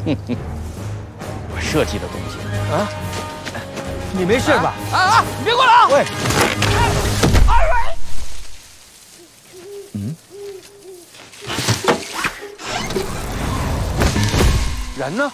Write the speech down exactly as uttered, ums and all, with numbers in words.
我设计的东西啊， 你没事吧？ 啊啊！你别过来啊！ 喂， 嗯， 人呢？